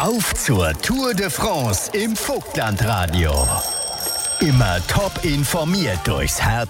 Auf zur Tour de France im Vogtlandradio. Immer top informiert durchs Herz